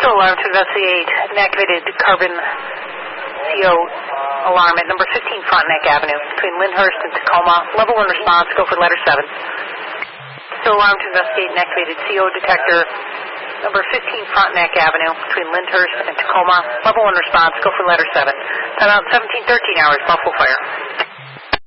Still alarm to investigate an activated carbon CO alarm at number 15 Frontenac Avenue between Lyndhurst and Tacoma. Level 1 response, go for letter 7. Still alarm to investigate an activated CO detector, number 15 Frontenac Avenue between Lyndhurst and Tacoma. Level 1 response, go for letter 7. Time out 17:13 hours, Buffalo Fire.